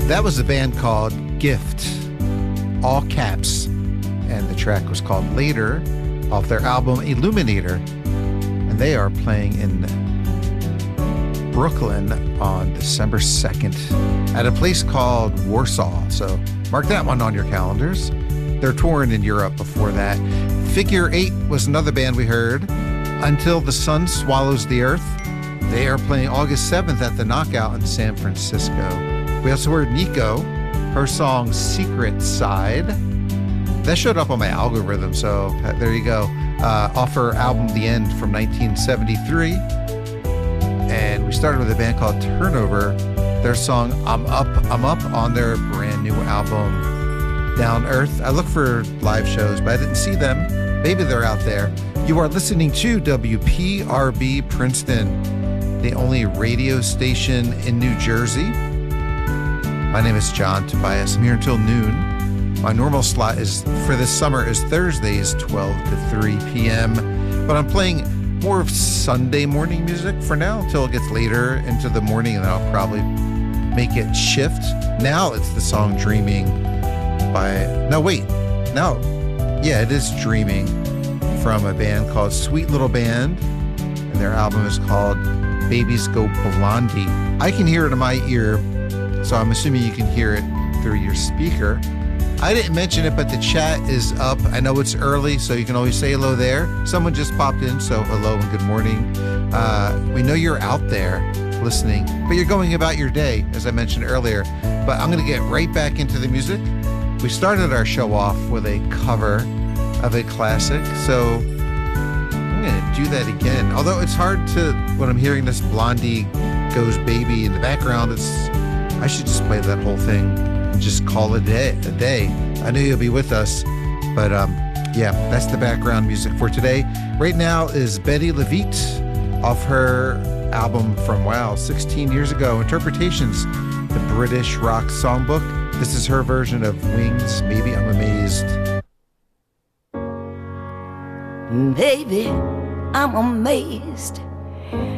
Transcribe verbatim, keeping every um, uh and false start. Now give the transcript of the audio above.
That was a band called Gift, all caps, and the track was called Later off their album Illuminator, and they are playing in Brooklyn on December second at a place called Warsaw, so mark that one on your calendars. They're touring in Europe before that. Figure Eight was another band we heard, Until the Sun Swallows the Earth. They are playing August seventh at the Knockout in San Francisco. We also heard Nico, her song Secret Side. That showed up on my algorithm, so there you go. Uh, off her album The End from nineteen seventy-three. And we started with a band called Turnover. Their song I'm Up, I'm Up on their brand new album Down Earth. I look for live shows, but I didn't see them. Maybe they're out there. You are listening to W P R B Princeton, the only radio station in New Jersey. My name is John Tobias. I'm here until noon. My normal slot is for this summer is Thursdays, twelve to three p.m. But I'm playing more of Sunday morning music for now until it gets later into the morning, and then I'll probably make it shift. Now it's the song Dreaming by... No, wait. No. Yeah, it is Dreaming from a band called Sweet Little Band, and their album is called Babies Go Blondie. I can hear it in my ear, so I'm assuming you can hear it through your speaker. I didn't mention it, but the chat is up. I know it's early, so you can always say hello there. Someone just popped in, so hello and good morning. Uh, we know you're out there listening, but you're going about your day, as I mentioned earlier. But I'm going to get right back into the music. We started our show off with a cover of a classic, so I'm going to do that again. Although it's hard to, when I'm hearing this Blondie Goes Baby in the background, it's I should just play that whole thing and just call it a day. A day. I know you'll be with us, but um, yeah, that's the background music for today. Right now is Betty LaVette off her album from, wow, sixteen years ago, Interpretations, the British rock songbook. This is her version of Wings, Maybe I'm Amazed. Baby, I'm amazed